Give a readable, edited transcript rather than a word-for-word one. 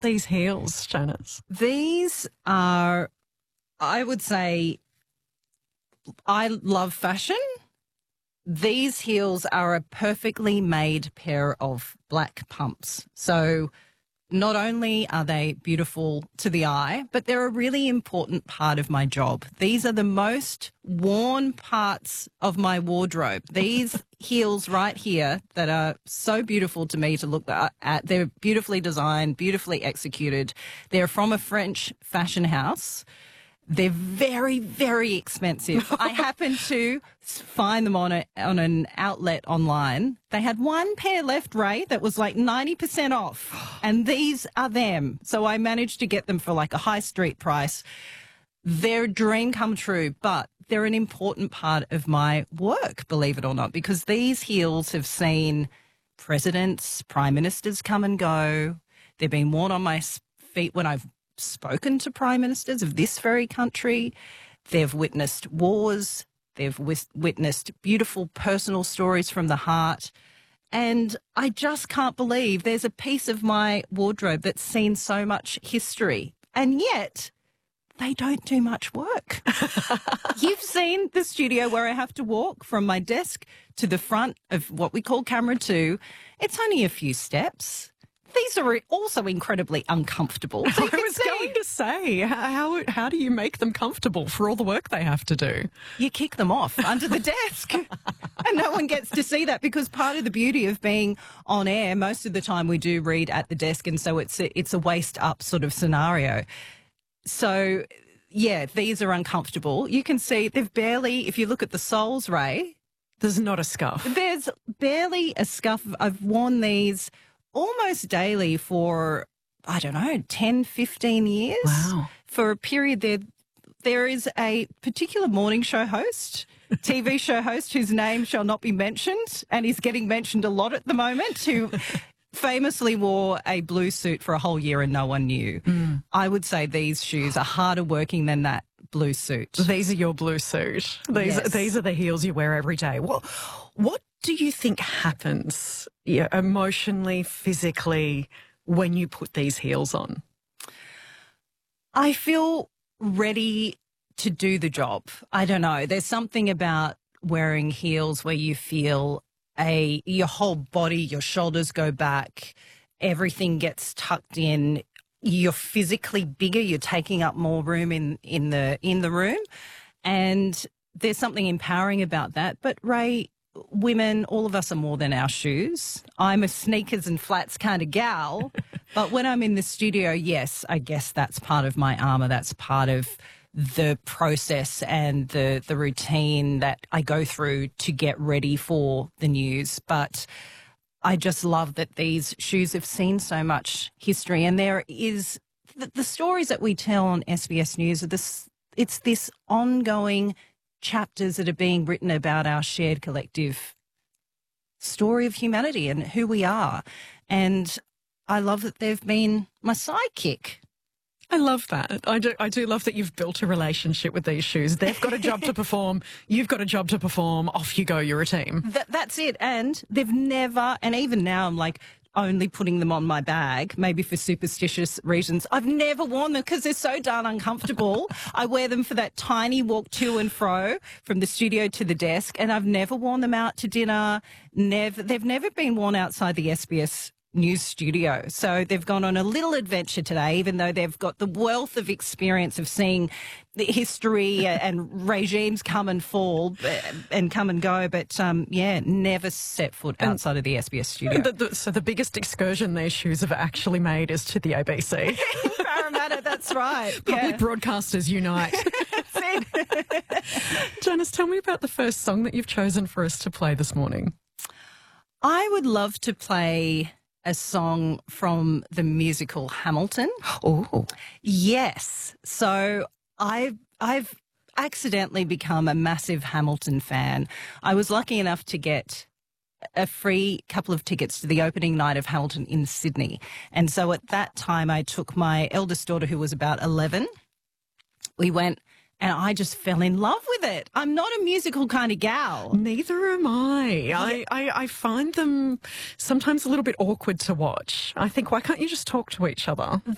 these heels, Janice? These are, I would say, I love fashion. These heels are a perfectly made pair of black pumps. So not only are they beautiful to the eye, but they're a really important part of my job. These are the most worn parts of my wardrobe. These heels right here that are so beautiful to me to look at. They're beautifully designed, beautifully executed. They're from a French fashion house. They're very, very expensive. I happened to find them on an outlet online. They had one pair left, Ray, that was like 90% off, and these are them. So I managed to get them for like a high street price. They're a dream come true, but they're an important part of my work, believe it or not, because these heels have seen presidents, prime ministers come and go. They've been worn on my feet when I've spoken to prime ministers of this very country. They've witnessed wars. They've witnessed beautiful personal stories from the heart. And I just can't believe there's a piece of my wardrobe that's seen so much history. And yet they don't do much work. You've seen the studio where I have to walk from my desk to the front of what we call camera 2. It's only a few steps. These are also incredibly uncomfortable. So I was going to say, how do you make them comfortable for all the work they have to do? You kick them off under the desk. And no one gets to see that, because part of the beauty of being on air, most of the time we do read at the desk, and so it's a waist up sort of scenario. So, yeah, these are uncomfortable. You can see they've barely, if you look at the soles, Ray. There's not a scuff. There's barely a scuff. I've worn these almost daily for, I don't know, 10, 15 years. Wow. For a period there is a particular morning show host, TV show host, whose name shall not be mentioned, and is getting mentioned a lot at the moment, who famously wore a blue suit for a whole year and no one knew. I would say these shoes are harder working than that blue suit. These are your blue suit. These are the heels you wear every day. What do you think happens emotionally, physically, when you put these heels on? I feel ready to do the job. I don't know. There's something about wearing heels where you feel your whole body, your shoulders go back, everything gets tucked in. You're physically bigger. You're taking up more room in the room, and there's something empowering about that. But Ray, women, all of us are more than our shoes. I'm a sneakers and flats kind of gal, but when I'm in the studio, yes, I guess that's part of my armour. That's part of the process and the routine that I go through to get ready for the news. But I just love that these shoes have seen so much history, and there is the stories that we tell on SBS News are it's this ongoing chapters that are being written about our shared collective story of humanity and who we are. And I love that they've been my sidekick. I love that. I do love that you've built a relationship with these shoes. They've got a job to perform. You've got a job to perform. Off you go. You're a team. That's it. And they've never, and even now I'm like only putting them on my bag, maybe for superstitious reasons. I've never worn them because they're so darn uncomfortable. I wear them for that tiny walk to and fro from the studio to the desk, and I've never worn them out to dinner. They've never been worn outside the SBS News studio. So they've gone on a little adventure today, even though they've got the wealth of experience of seeing the history and regimes come and fall and come and go. But never set foot outside of the SBS studio. So the biggest excursion these shoes have actually made is to the ABC. Parramatta, that's right. Public broadcasters unite. That's it. Janice, tell me about the first song that you've chosen for us to play this morning. I would love to play a song from the musical Hamilton. Oh, yes. So I've accidentally become a massive Hamilton fan. I was lucky enough to get a free couple of tickets to the opening night of Hamilton in Sydney. And so at that time, I took my eldest daughter, who was about 11. We went, and I just fell in love with it. I'm not a musical kind of gal. Neither am I. I find them sometimes a little bit awkward to watch. I think, why can't you just talk to each other?